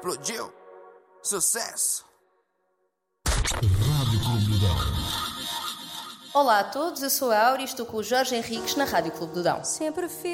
explodiu. Sucesso. Rádio Clube do Dão. Olá a todos, eu sou a Áurea e estou com o Jorge Henriques na Rádio Clube do Dão. Sempre fiz